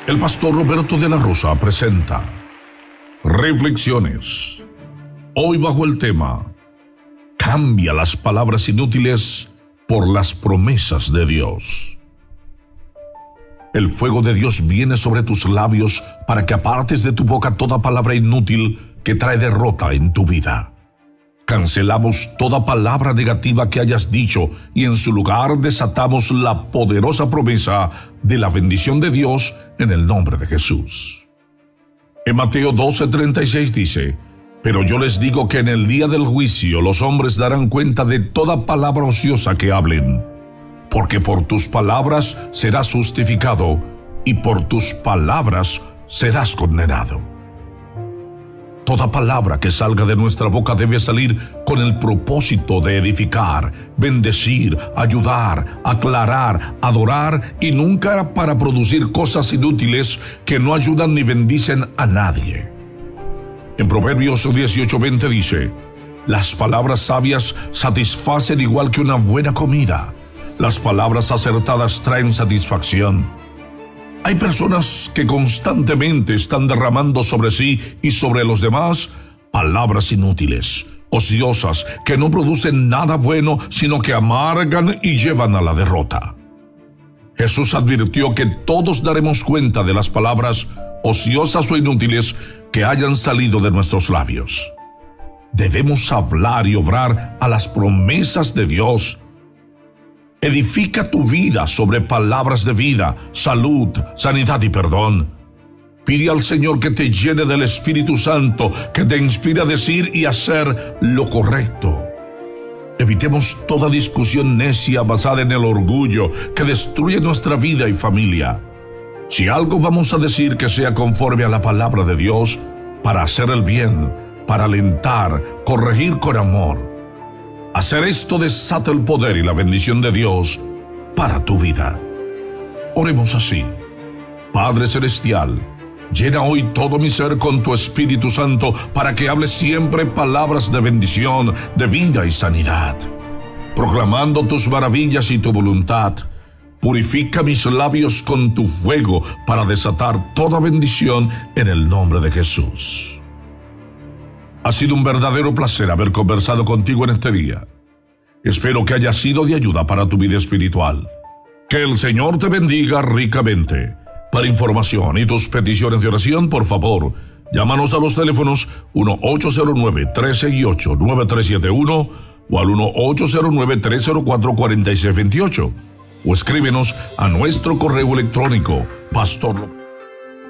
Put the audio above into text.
El pastor Roberto de la Rosa presenta Reflexiones. Hoy bajo el tema: cambia las palabras inútiles por las promesas de Dios. El fuego de Dios viene sobre tus labios para que apartes de tu boca toda palabra inútil que trae derrota en tu vida. Cancelamos toda palabra negativa que hayas dicho y en su lugar desatamos la poderosa promesa de la bendición de Dios en el nombre de Jesús. En Mateo 12:36 dice: pero yo les digo que en el día del juicio los hombres darán cuenta de toda palabra ociosa que hablen, porque por tus palabras serás justificado y por tus palabras serás condenado. Toda palabra que salga de nuestra boca debe salir con el propósito de edificar, bendecir, ayudar, aclarar, adorar y nunca para producir cosas inútiles que no ayudan ni bendicen a nadie. En Proverbios 18:20 dice: las palabras sabias satisfacen igual que una buena comida. Las palabras acertadas traen satisfacción. Hay personas que constantemente están derramando sobre sí y sobre los demás palabras inútiles, ociosas, que no producen nada bueno, sino que amargan y llevan a la derrota. Jesús advirtió que todos daremos cuenta de las palabras ociosas o inútiles que hayan salido de nuestros labios. Debemos hablar y obrar a las promesas de Dios. Edifica tu vida sobre palabras de vida, salud, sanidad y perdón. Pide al Señor que te llene del Espíritu Santo, que te inspire a decir y hacer lo correcto. Evitemos toda discusión necia basada en el orgullo que destruye nuestra vida y familia. Si algo vamos a decir, que sea conforme a la palabra de Dios, para hacer el bien, para alentar, corregir con amor. Hacer esto desata el poder y la bendición de Dios para tu vida. Oremos así: Padre Celestial, llena hoy todo mi ser con tu Espíritu Santo para que hable siempre palabras de bendición, de vida y sanidad. Proclamando tus maravillas y tu voluntad, purifica mis labios con tu fuego para desatar toda bendición en el nombre de Jesús. Ha sido un verdadero placer haber conversado contigo en este día. Espero que haya sido de ayuda para tu vida espiritual. Que el Señor te bendiga ricamente. Para información y tus peticiones de oración, por favor, llámanos a los teléfonos 1-809-368-9371 o al 1-809-304-4628 o escríbenos a nuestro correo electrónico pastor